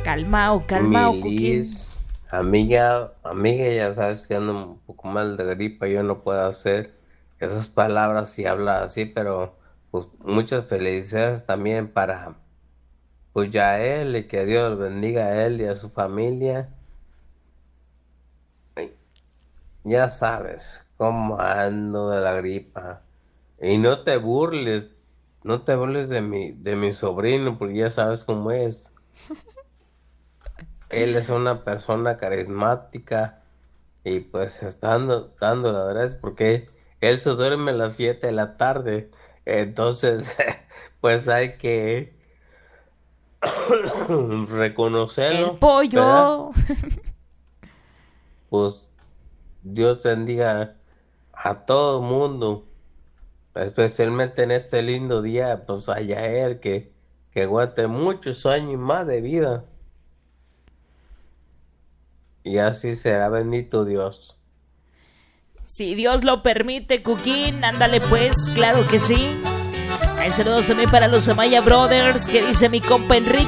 Calmao, Cuquín. Amiga, ya sabes que ando un poco mal de gripa, yo no puedo hacer esas palabras y hablar así, pero pues muchas felicidades también para pues ya él y que Dios bendiga a él y a su familia. Ay, ya sabes cómo ando de la gripa. Y no te burles de mi sobrino, porque ya sabes cómo es. Él es una persona carismática y pues está dando la verdad porque él se duerme a las 7 de la tarde. Entonces, pues hay que El reconocerlo, ¿verdad? pollo. Pues Dios bendiga a todo el mundo, especialmente en este lindo día, pues allá él que aguante muchos años más de vida. Y así será, bendito Dios. Si Dios lo permite, Cuquín, ándale pues, claro que sí. Hay saludos también para los Amaya Brothers, que dice mi compa Enrique.